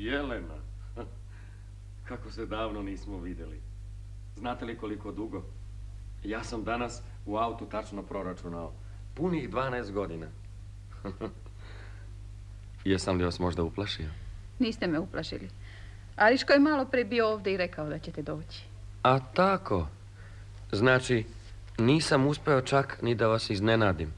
Jelena, kako se davno nismo vidjeli. Znate li koliko dugo? Ja sam danas u autu tačno proračunao. Punih 12 godina. Jesam li vas možda uplašio? Niste me uplašili. Ariško je malo pre bio ovdje i rekao da ćete doći. A tako? Znači, nisam uspeo čak ni da vas iznenadim.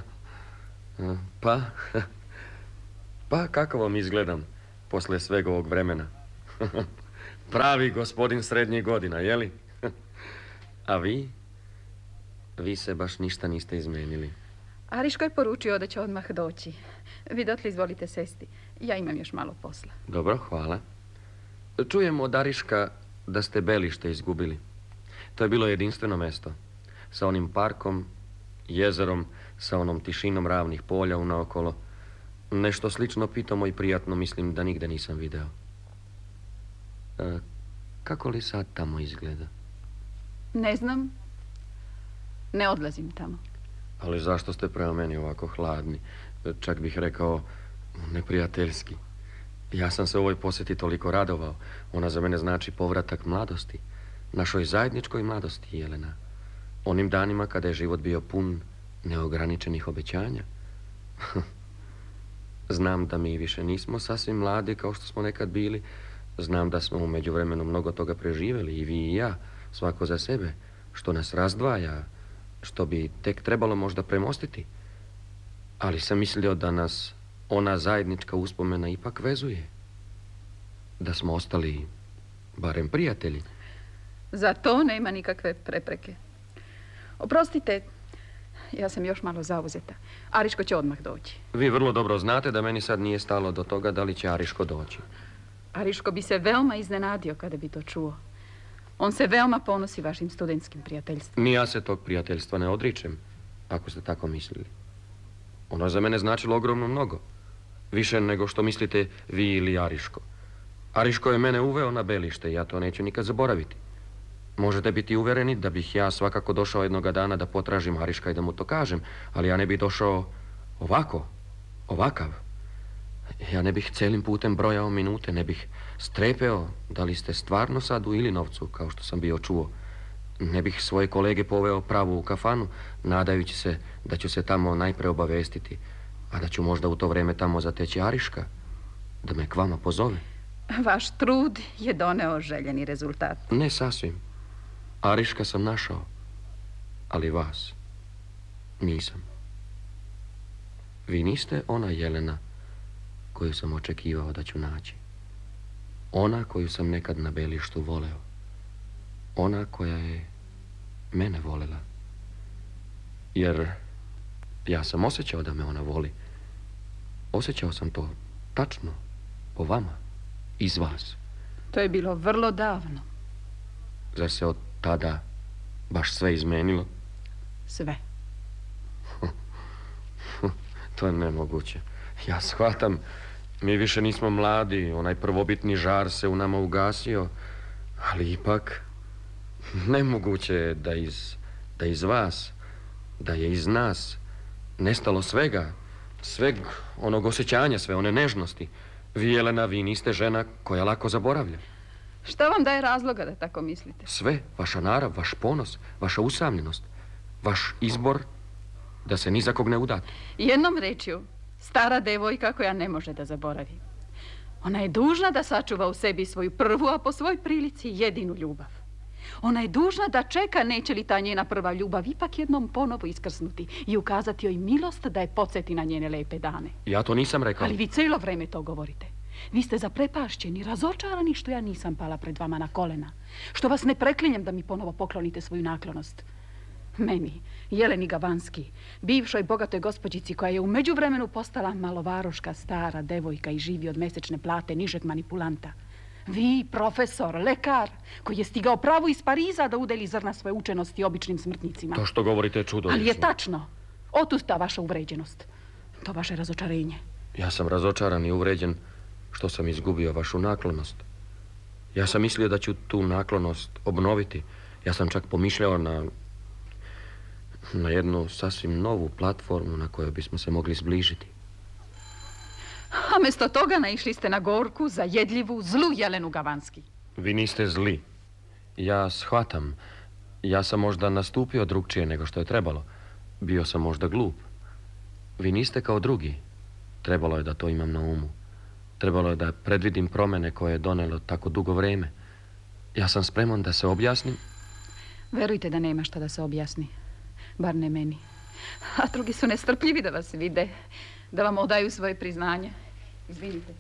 Pa kako vam izgledam posle svega ovog vremena? Pravi gospodin srednjih godina, jeli? A vi? Vi se baš ništa niste izmenili. Ariško je poručio da će odmah doći. Vi dotle izvolite sesti. Ja imam još malo posla. Dobro, hvala. Čujem od Ariška da ste Belište izgubili. To je bilo jedinstveno mesto. Sa onim parkom, jezerom, sa onom tišinom ravnih polja unaokolo. Nešto slično pitomo i prijatno mislim da nigde nisam video. Kako li sad tamo izgleda? Ne znam. Ne odlazim tamo. Ali zašto ste prema meni ovako hladni? Čak bih rekao neprijateljski. Ja sam se ovoj posjeti toliko radovao. Ona za mene znači povratak mladosti. Našoj zajedničkoj mladosti, Jelena. Onim danima kada je život bio pun neograničenih obećanja. Znam da mi više nismo sasvim mladi kao što smo nekad bili. Znam da smo u međuvremenu mnogo toga preživjeli, i vi i ja, svako za sebe, što nas razdvaja, što bi tek trebalo možda premostiti. Ali sam mislio da nas ona zajednička uspomena ipak vezuje. Da smo ostali barem prijatelji. Za to nema nikakve prepreke. Oprostite, ja sam još malo zauzeta. Ariško će odmah doći. Vi vrlo dobro znate da meni sad nije stalo do toga da li će Ariško doći. Ariško bi se veoma iznenadio kada bi to čuo. On se veoma ponosi vašim studentskim prijateljstvom. Ni ja se tog prijateljstva ne odričem, ako ste tako mislili. Ono za mene značilo ogromno mnogo. Više nego što mislite vi ili Ariško. Ariško je mene uveo na Belište i ja to neću nikad zaboraviti. Možete biti uvereni da bih ja svakako došao jednoga dana da potražim Ariška i da mu to kažem, ali ja ne bih došao ovakav. Ja ne bih celim putem brojao minute, ne bih strepeo da li ste stvarno sad u Ilinovcu, kao što sam bio čuo. Ne bih svoje kolege poveo pravo u kafanu, nadajući se da ću se tamo najpre obavestiti, a da ću možda u to vreme tamo zateći Ariška, da me k vama pozove. Vaš trud je doneo željeni rezultat. Ne sasvim. Ariška sam našao, ali vas nisam. Vi niste ona Jelena koju sam očekivao da ću naći. Ona koju sam nekad na Belištu voleo. Ona koja je mene volela. Jer ja sam osjećao da me ona voli. Osjećao sam to tačno po vama, iz vas. To je bilo vrlo davno. Zar se od tada baš sve izmenilo? Sve. To je nemoguće. Ja shvatam, mi više nismo mladi, onaj prvobitni žar se u nama ugasio, ali ipak nemoguće je da iz vas, da je iz nas nestalo svega, sveg onog osjećanja, sve one nežnosti. Vi, Jelena, vi niste žena koja lako zaboravlja. Šta vam daje razloga da tako mislite? Sve, vaša narav, vaš ponos, vaša usamljenost, vaš izbor da se ni za kog ne udate. Jednom rečju, stara devojka koja ne može da zaboravi. Ona je dužna da sačuva u sebi svoju prvu, a po svoj prilici jedinu ljubav. Ona je dužna da čeka neće li ta njena prva ljubav ipak jednom ponovo iskrsnuti i ukazati joj milost da je podsjeti na njene lepe dane. Ja to nisam rekao. Ali vi cijelo vreme to govorite. Vi ste zaprepašćeni, razočarani što ja nisam pala pred vama na kolena. Što vas ne preklinjem da mi ponovo poklonite svoju naklonost. Meni, Jeleni Gavanski, bivšoj bogatoj gospođici koja je u međuvremenu postala malovaroška, stara devojka i živi od mesečne plate nižeg manipulanta. Vi, profesor, lekar, koji je stigao pravo iz Pariza da udeli zrna svoje učenosti običnim smrtnicima. To što govorite je čudovišno. Ali je tačno. Otud ta vaša uvređenost. To vaše razočarenje. Ja sam razočaran i uvređen što sam izgubio vašu naklonost. Ja sam mislio da ću tu naklonost obnoviti. Ja sam čak pomišljao na jednu sasvim novu platformu na kojoj bismo se mogli zbližiti. A mjesto toga naišli ste na gorku, zajedljivu, zlu Jelenu Gavanski. Vi niste zli. Ja shvatam. Ja sam možda nastupio drugčije nego što je trebalo. Bio sam možda glup. Vi niste kao drugi. Trebalo je da to imam na umu. Trebalo je da predvidim promjene koje je donelo tako dugo vrijeme. Ja sam spreman da se objasnim. Verujte da nema šta da se objasni. Bar ne meni. A drugi su nestrpljivi da vas vide. Da vam odaju svoje priznanje. Izvinite.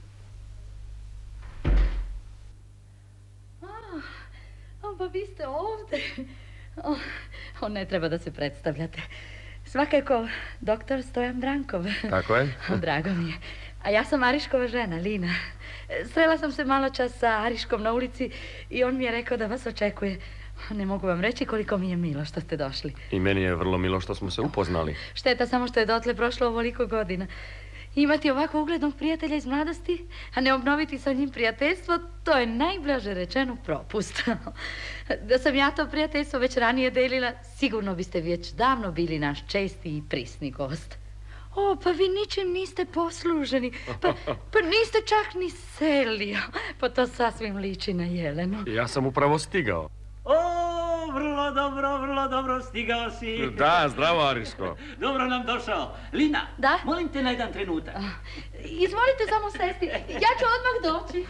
Pa vi ste ovdje. Ne treba da se predstavljate. Svakako, doktor Stojan Brankov. Tako je. Drago mi je. A ja sam Ariškova žena, Lina. Srela sam se malo čas sa Ariškom na ulici i on mi je rekao da vas očekuje. Ne mogu vam reći koliko mi je milo što ste došli. I meni je vrlo milo što smo se upoznali. Šteta samo što je dotle prošlo ovoliko godina. Imati ovako uglednog prijatelja iz mladosti, a ne obnoviti sa njim prijateljstvo, to je najblaže rečeno propust. Da sam ja to prijateljstvo već ranije delila, sigurno biste već davno bili naš česti i prisni gost. Pa vi ničim niste posluženi. Pa niste čak ni seli. Pa to sasvim liči na Jelenu. Ja sam upravo stigao. Vrlo dobro, stigao si. Da, zdravo, Ariško. Dobro nam došao. Lina, da? Molim te na jedan trenutak. Izvolite samo sesti, ja ću odmah doći.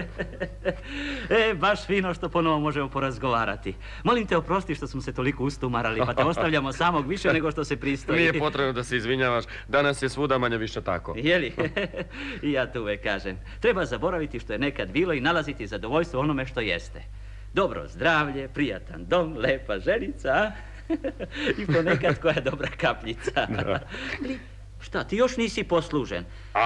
Baš fino što ponovo možemo porazgovarati. Molim te oprosti što smo se toliko ustumarali, pa te ostavljamo samog više nego što se pristoji. Nije potrebno da se izvinjavaš, danas je svuda manje više tako. Jeli? I ja to uvek kažem. Treba zaboraviti što je nekad bilo i nalaziti zadovoljstvo onome što jeste. Dobro zdravlje, prijatan dom, lepa ženica i ponekad koja dobra kapljica. Šta, ti još nisi poslužen?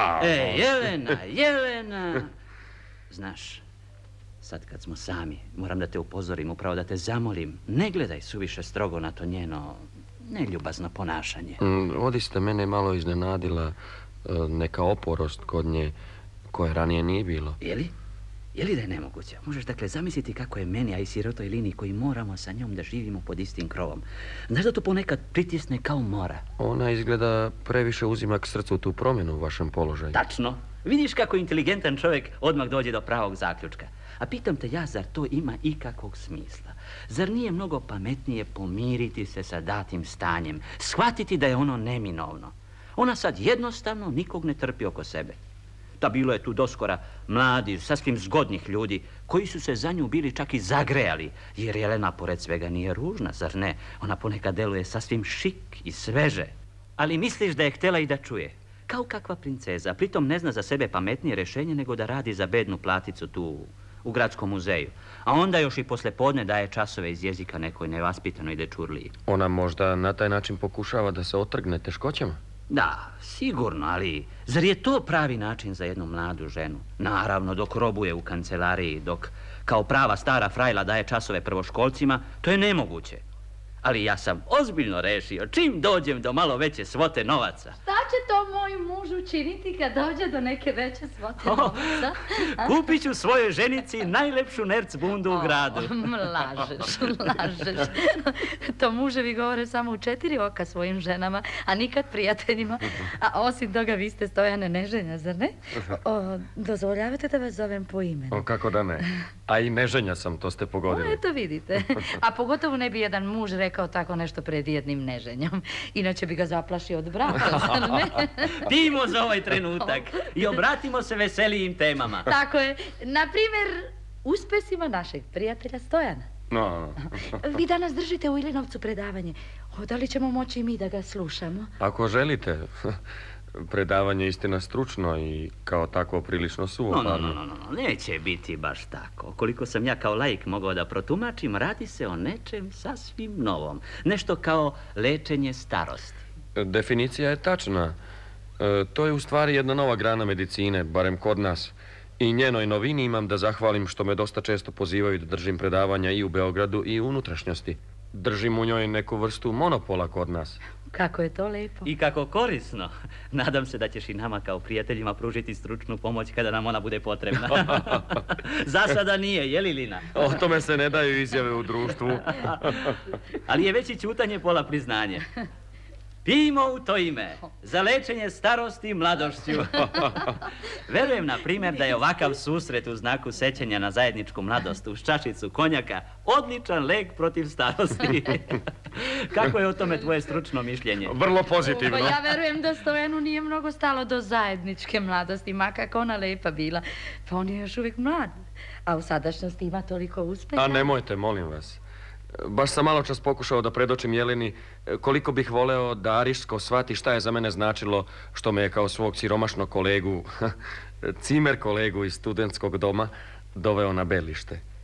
Jelena. Znaš, sad kad smo sami, moram da te upozorim, upravo da te zamolim. Ne gledaj suviše strogo na to njeno neljubazno ponašanje. Ovdje ste mene malo iznenadila neka oporost kod nje koje ranije nije bilo. Je li da je nemoguće? Možeš dakle zamisliti kako je meni, a i sirotoj Lini koji moramo sa njom da živimo pod istim krovom. Znaš da to ponekad pritisne kao mora? Ona izgleda previše uzima k srcu tu promjenu u vašem položaju. Tačno. Vidiš kako inteligentan čovjek odmah dođe do pravog zaključka. A pitam te ja, zar to ima ikakvog smisla? Zar nije mnogo pametnije pomiriti se sa datim stanjem? Shvatiti da je ono neminovno? Ona sad jednostavno nikog ne trpi oko sebe. Da bilo je tu doskora mladi, sasvim zgodnih ljudi koji su se za nju bili čak i zagrejali, jer Jelena pored svega nije ružna, zar ne? Ona ponekad deluje sasvim šik i sveže. Ali misliš da je htjela i da čuje? Kao kakva princeza, pritom ne zna za sebe pametnije rješenje nego da radi za bednu platicu tu u gradskom muzeju. A onda još i poslijepodne daje časove iz jezika nekoj nevaspitanoj dečurliji. Ona možda na taj način pokušava da se otrgne teškoćama? Da, sigurno, ali zar je to pravi način za jednu mladu ženu? Naravno, dok robuje u kancelariji, dok kao prava stara frajla daje časove prvoškolcima, to je nemoguće. Ali ja sam ozbiljno rešio, čim dođem do malo veće svote novaca. Šta će to moj muž učiniti kad dođe do neke veće svote novaca? Kupit ću svojoj ženici najlepšu nerc bundu u gradu. Lažeš. To muževi govore samo u 4 oka svojim ženama, a nikad prijateljima. A osim toga vi ste Stojane neženja, zar ne? Dozvoljavate da vas zovem po imenu? Kako da ne? A i neženja sam, to ste pogodili. Eto vidite. A pogotovo ne bi jedan muž rekao tako nešto pred jednim neženjom. Inače bi ga zaplašio od braka, zar ne? Pijmo za ovaj trenutak i obratimo se veselijim temama. Tako je. Naprimjer, uspesima našeg prijatelja Stojana. No. Vi danas držite u Ilinovcu predavanje. Da li ćemo moći i mi da ga slušamo? Ako želite. Predavanje je istina stručno i kao takvo prilično suvoparno. No, neće biti baš tako. Koliko sam ja kao laik mogao da protumačim, radi se o nečem sasvim novom. Nešto kao lečenje starosti. Definicija je tačna. To je u stvari jedna nova grana medicine, barem kod nas. I njenoj novini imam da zahvalim što me dosta često pozivaju da držim predavanja i u Beogradu i u unutrašnjosti. Držim u njoj neku vrstu monopola kod nas. Kako je to lepo. I kako korisno. Nadam se da ćeš i nama kao prijateljima pružiti stručnu pomoć kada nam ona bude potrebna. Za sada nije, je li Lina? O tome se ne daju izjave u društvu. Ali je već i ćutanje pola priznanje. Pijmo u to ime, za lečenje starosti i mladošću. Verujem, na primjer, da je ovakav susret u znaku sećanja na zajedničku mladost uz čašicu konjaka odličan lek protiv starosti. Kako je o tome tvoje stručno mišljenje? Vrlo pozitivno. Pa ja verujem da Stojanu nije mnogo stalo do zajedničke mladosti, ma kako ona lepa bila. Pa on je još uvijek mlad, a u sadašnjosti ima toliko uspeha. A nemojte, molim vas. Baš sam malo čas pokušao da predočim Jeleni koliko bih voleo da Arišsko shvati šta je za mene značilo što me je kao svog siromašnog kolegu, cimer kolegu iz studentskog doma, doveo na Belište.